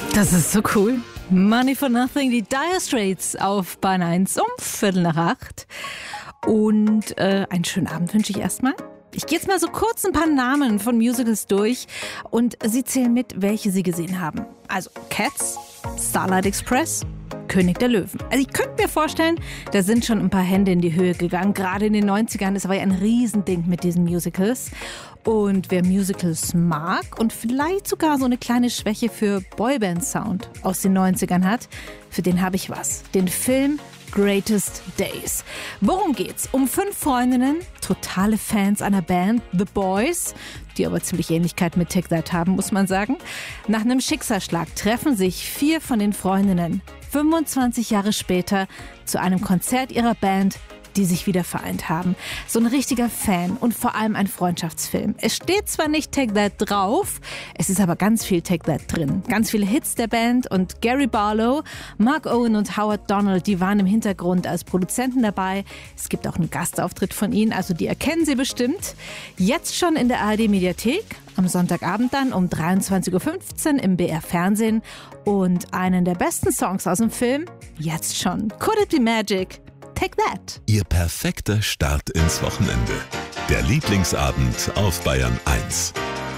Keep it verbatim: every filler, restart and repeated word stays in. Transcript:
Das ist so cool. Money for Nothing, die Dire Straits auf Bahn eins um Viertel nach acht. Und äh, einen schönen Abend wünsche ich erstmal. Ich gehe jetzt mal so kurz ein paar Namen von Musicals durch und Sie zählen mit, welche Sie gesehen haben. Also Cats, Starlight Express, König der Löwen. Also ich könnte mir vorstellen, da sind schon ein paar Hände in die Höhe gegangen. Gerade in den neunzigern, das war ja ein Riesending mit diesen Musicals. Und wer Musicals mag und vielleicht sogar so eine kleine Schwäche für Boyband-Sound aus den neunzigern hat, für den habe ich was. Den Film Greatest Days. Worum geht's? Um fünf Freundinnen, totale Fans einer Band, The Boys, die aber ziemlich Ähnlichkeit mit Take That haben, muss man sagen. Nach einem Schicksalsschlag treffen sich vier von den Freundinnen fünfundzwanzig Jahre später zu einem Konzert ihrer Band, die sich wieder vereint haben. So ein richtiger Fan und vor allem ein Freundschaftsfilm. Es steht zwar nicht Take That drauf, es ist aber ganz viel Take That drin. Ganz viele Hits der Band und Gary Barlow, Mark Owen und Howard Donald, die waren im Hintergrund als Produzenten dabei. Es gibt auch einen Gastauftritt von ihnen, also die erkennen Sie bestimmt. Jetzt schon in der A R D-Mediathek, am Sonntagabend dann um dreiundzwanzig Uhr fünfzehn im B R-Fernsehen. Und einen der besten Songs aus dem Film, jetzt schon. Could It Be Magic? Take That. Ihr perfekter Start ins Wochenende. Der Lieblingsabend auf Bayern eins.